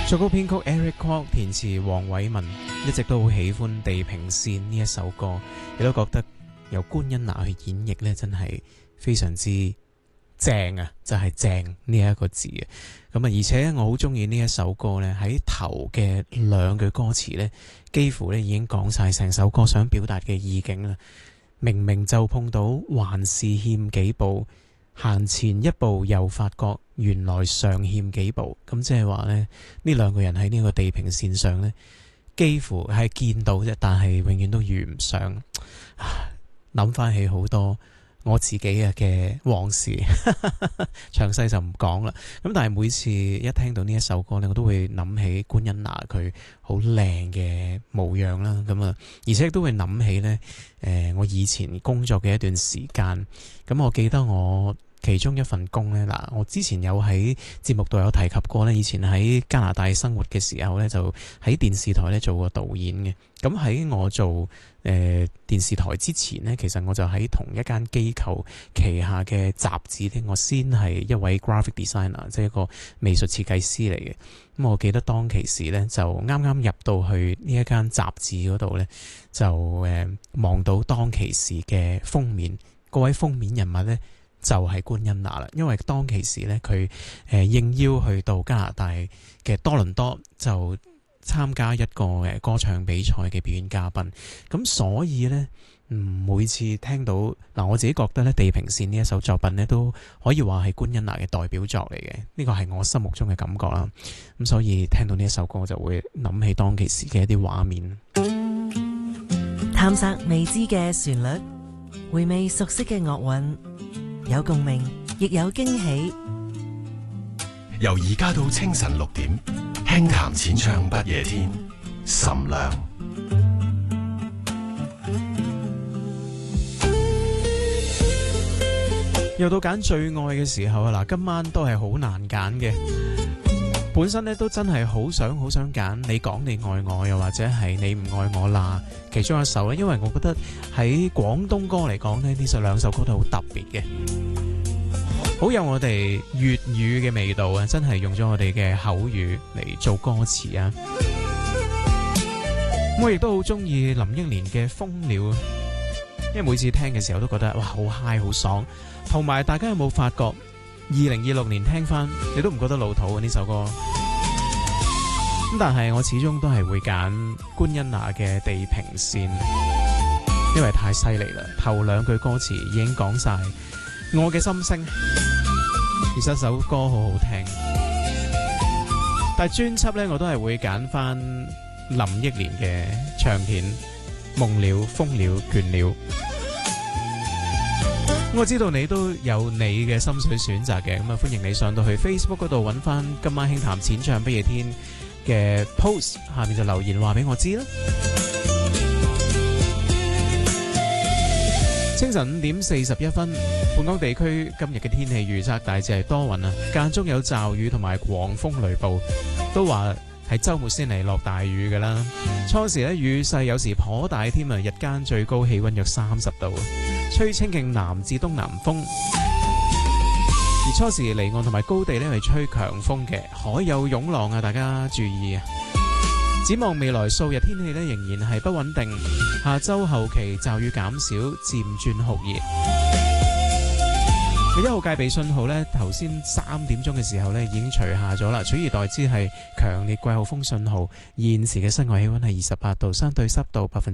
作曲編曲 Eric Kwok， 填詞黃偉文，一直都好喜歡《地平線》呢一首歌，亦都覺得由官恩娜去演繹呢，真係非常之正啊！就係正呢一個字啊！咁啊，而且我好中意呢一首歌呢，喺頭嘅兩句歌詞呢，幾乎呢已經講晒成首歌想表達嘅意境啦。明明就碰到，還是欠幾步。行前一步又發覺原來尚欠幾步，咁即係話呢兩個人喺呢個地平線上呢，幾乎係見到啫，但係永遠都遇唔上。諗翻起好多我自己嘅往事，詳細就唔講啦。咁但係每次一聽到呢一首歌呢，我都會諗起官恩娜佢好靚嘅模樣啦。咁啊，而且亦都會諗起呢，我以前工作嘅一段時間。咁我記得我其中一份工呢，嗱，我之前有喺節目度有提及過呢，以前喺加拿大生活嘅時候呢，就喺電視台呢做過導演嘅。咁喺我做電視台之前呢，其實我就喺同一間機構旗下嘅雜誌呢，我先係一位 graphic designer， 即係一個美術設計師嚟嘅。咁我記得當其時呢，就啱啱入到去呢一間雜誌嗰度呢，就望到當其時嘅封面，嗰位封面人物呢，就係官恩娜啦。因為當其時呢，佢應邀去到加拿大嘅多倫多就參加一個歌唱比賽嘅表演嘉賓，咁所以呢，每次聽到我自己覺得呢，《地平線》呢一首作品呢，都可以話係官恩娜嘅代表作嚟嘅，呢個係我心目中嘅感覺啦。咁所以聽到呢一首歌就會諗起當其時嘅一啲畫面， 探索未知嘅旋律，回味熟悉嘅樂韻，有共鳴，亦有驚喜。 由而家到清晨6點，輕談淺唱不夜天，岑亮。 又到揀最愛嘅時候啊！嗱，今晚都係好難揀嘅。本身咧都真係好想揀你講你愛我，又或者係你唔愛我啦，其中一首咧，因為我覺得喺廣東歌嚟講咧，呢兩首歌都好特別嘅，好有我哋粵語嘅味道啊！真係用咗我哋嘅口語嚟做歌詞啊！我亦都好中意林憶蓮嘅《蜂鳥》，因為每次聽嘅時候都覺得哇，好嗨好爽。同埋大家有冇發覺2026年聽翻你都唔覺得老土啊呢首歌？咁但係我始終都係會揀官恩娜嘅《地平線》，因為太犀利啦！頭兩句歌詞已經講晒我嘅心聲，其實首歌好好聽。但係專輯呢，我都係會揀翻林憶蓮嘅唱片《夢了瘋了倦了》。我知道你都有你嘅心水選擇嘅，咁啊歡迎你上到去 Facebook 嗰度揾翻今晚輕談淺唱不夜天嘅 post， 下面就留言話俾我知啦。清晨5點41分，本港地區今日嘅天氣預測大致係多雲啊，間中有驟雨同埋狂風雷暴，都話係週末先嚟落大雨㗎啦。初時咧雨勢有時頗大添啊，日間最高氣溫約30度，吹清勁南至東南風。而初時離岸同埋高地咧係吹強風嘅，海有湧浪啊，大家注意啊！展望未來數日天氣咧仍然係不穩定，下週後期驟雨減少，漸轉酷熱。1號戒備信號呢，頭先3點鐘嘅時候呢已經除下咗啦，取而代之係強烈季候風信號。現時嘅室外氣溫係28度，相對濕度